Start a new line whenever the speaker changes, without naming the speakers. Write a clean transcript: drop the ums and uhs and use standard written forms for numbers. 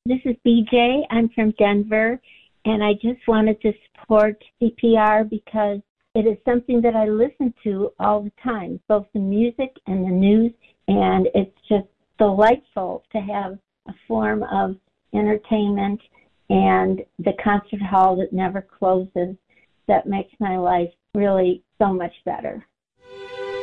This is BJ. I'm from Denver, and I just wanted to support CPR because it is something that I listen to all the time, both the music and the news, and it's just delightful to have a form of entertainment and the concert hall that never closes. That makes my life really so much better.